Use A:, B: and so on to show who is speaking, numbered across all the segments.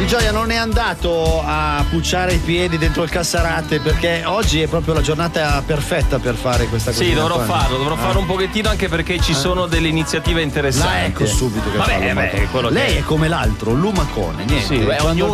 A: Di Gioia non è andato a pucciare i piedi dentro il cassarate perché oggi è proprio la giornata perfetta per fare questa cosa.
B: Sì, dovrò farlo un pochettino anche perché ci sono delle iniziative interessanti.
A: La ecco subito che lei è come l'altro, lumacone, niente.
B: Sì,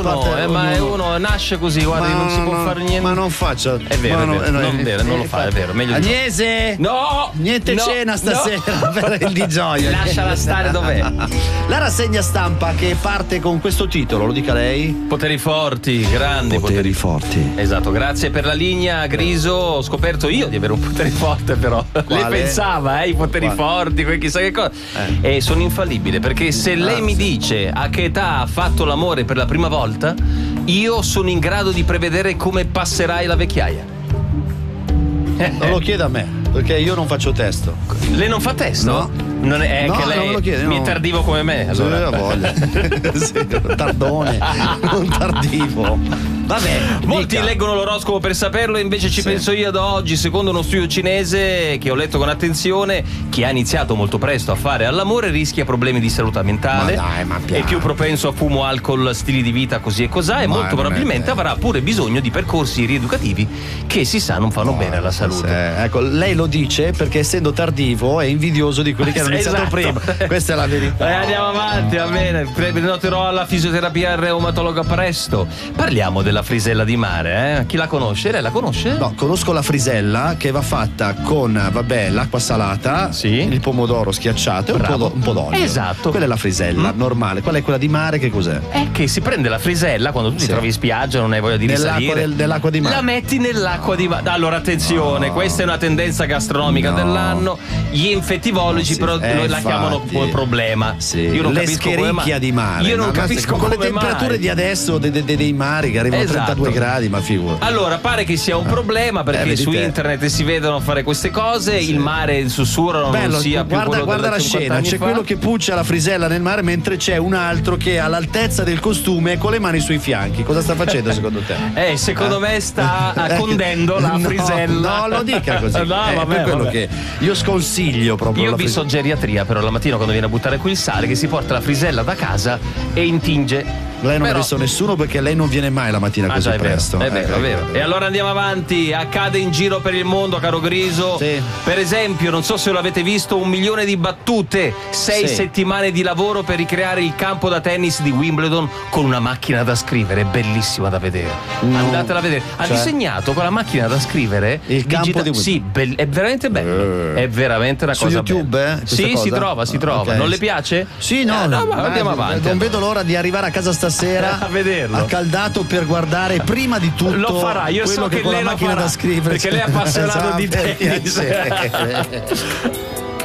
B: uno nasce così, guarda, non si può fare niente.
A: Ma non faccia.
B: È vero, non lo fa, è vero. Meglio
A: Agnese!
B: No!
A: Niente cena stasera per il Di Gioia.
B: Lasciala stare dov'è.
A: La rassegna stampa che parte con questo titolo, lo dica lei?
B: Poteri forti, grandi poteri
A: forti.
B: Esatto, grazie per la linea, Griso. Ho scoperto io di avere un potere forte, però. Lei pensava, i poteri forti, chissà che cosa. E sono infallibile, perché se lei mi dice a che età ha fatto l'amore per la prima volta, io sono in grado di prevedere come passerai la vecchiaia.
A: Non lo chieda a me, perché io non faccio testo.
B: Lei non fa testo?
A: No.
B: Non è che lei
A: non me lo chiede,
B: è tardivo come me, allora.
A: Sì, voglia. Tardone, non tardivo. Vabbè,
B: molti leggono l'oroscopo per saperlo, invece ci penso io da oggi. Secondo uno studio cinese che ho letto con attenzione, chi ha iniziato molto presto a fare all'amore rischia problemi di salute mentale, è più propenso a fumo, alcol, stili di vita così e cos'ha, e molto probabilmente avrà pure bisogno di percorsi rieducativi che si sa non fanno bene alla salute.
A: Ecco, lei lo dice perché essendo tardivo è invidioso di quelli che hanno iniziato prima. Questa è la verità.
B: Andiamo avanti, va bene. Prenoterò alla fisioterapia reumatologa presto. Parliamo della frisella di mare, Chi la conosce? Lei la conosce?
A: No, conosco la frisella che va fatta con, l'acqua salata, il pomodoro schiacciato e un po' d'olio.
B: Esatto.
A: Quella è la frisella normale. Quella è quella di mare, che cos'è?
B: È che si prende la frisella quando tu ti trovi in spiaggia, non hai voglia di risalire.
A: Nell'acqua di mare.
B: La metti nell'acqua di mare. Allora attenzione, questa è una tendenza gastronomica dell'anno. Gli infettivologi però la chiamano problema. Io non capisco come mai.
A: Di mare.
B: Io non capisco
A: con
B: come
A: le temperature
B: mai.
A: Di adesso dei mari che arrivano a 32 gradi, ma figura.
B: Allora pare che sia un problema perché su internet si vedono fare queste cose, il mare, il sussurro non sia più quello.
A: Guarda la scena, c'è quello che puccia la frisella nel mare mentre c'è un altro che è all'altezza del costume con le mani sui fianchi. Cosa sta facendo secondo te?
B: Secondo me sta condendo la frisella.
A: No, lo dica così. Per quello che io sconsiglio proprio.
B: Io vi so geriatria, però la mattina quando viene a buttare qui il sale, che si porta la frisella da casa e intinge.
A: Lei non ha visto nessuno perché lei non viene mai la mattina così presto.
B: È vero. E allora andiamo avanti. Accade in giro per il mondo, caro Griso. Per esempio, non so se l'avete visto, 1 milione di battute, 6 settimane di lavoro per ricreare il campo da tennis di Wimbledon con una macchina da scrivere. È bellissima da vedere. Andatela a vedere. Ha disegnato con la macchina da scrivere
A: il campo di Wimbledon.
B: Sì, è veramente bello. È veramente una cosa
A: su YouTube,
B: bella. Sì, cosa? si trova. Okay. Non le piace?
A: Sì, no,
B: andiamo avanti.
A: Non vedo l'ora di arrivare a casa stasera a
B: vederlo,
A: accaldato, per guardare prima di tutto.
B: Lo farà, io so che
A: con
B: lei
A: la macchina
B: lo farà,
A: da scrivere,
B: perché lei è appassionato di tennis.